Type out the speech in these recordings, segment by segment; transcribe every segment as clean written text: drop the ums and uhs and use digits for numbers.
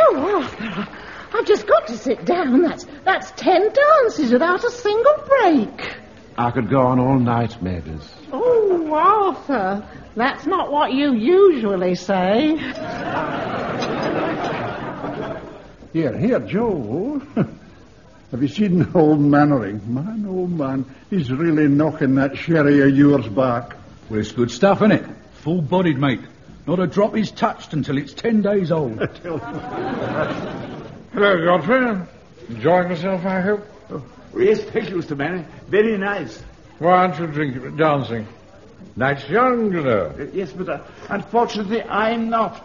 Oh, Arthur, I've just got to sit down. That's 10 dances without a single break. I could go on all night, Mavis. Oh, Arthur, that's not what you usually say. Here, Joe. Have you seen old Mannering? Man, old man, he's really knocking that sherry of yours back. Well, it's good stuff, isn't it? Full-bodied, mate. Not a drop is touched until it's 10 days old. Hello, Godfrey. Enjoying yourself, I hope? Oh, yes, thank you, Mr. Manning. Very nice. Why aren't you dancing? Night's young, you know. Yes, but unfortunately, I'm not.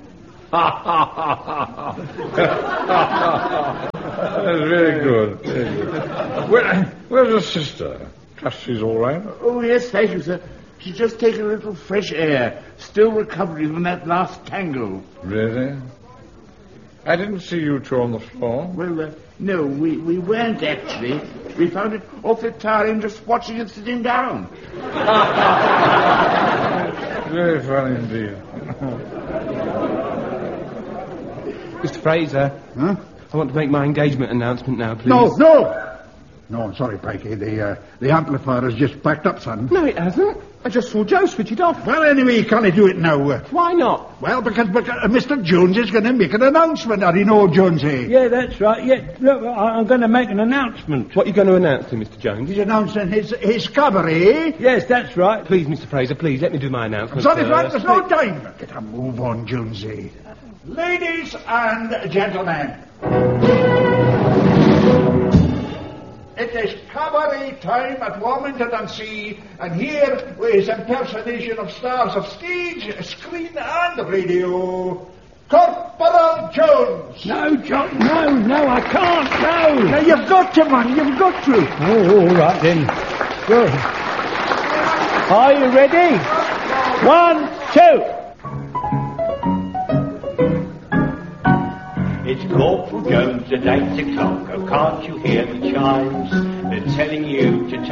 That's very good. Very good. Where's your sister? Trust she's all right? Oh, yes, thank you, sir. She's just taken a little fresh air. Still recovering from that last tango. Really? I didn't see you two on the floor. Well, no, we weren't actually. We found it awfully tiring just watching it sitting down. Very funny indeed. Mr. Fraser. Huh? I want to make my engagement announcement now, please. No, I'm sorry, Pikey. The amplifier has just packed up, son. No, it hasn't. I just saw Joe switch it off. Well, anyway, you can't do it now. Why not? Well, because Mr. Jones is going to make an announcement. Are you know, Jonesy? Yeah, that's right. Yeah, look, I'm going to make an announcement. What are you going to announce to Mr. Jones? He's announcing his cabaret. Yes, that's right. Please, Mr. Fraser, please, let me do my announcement. Sorry, Frank, there's no time. Get a move on, Jonesy. Ladies and gentlemen, it is cabaret time at Warmington-on-Sea, and here with his impersonation of stars of stage, screen, and radio, Corporal Jones. No, John, no, I can't, no. Now, you've got to, man, you've got to. Oh, all right, then. Good. Are you ready? 1, 2. It's Corporal Jones at 8 o'clock. Oh, can't you hear the chimes? They're telling you to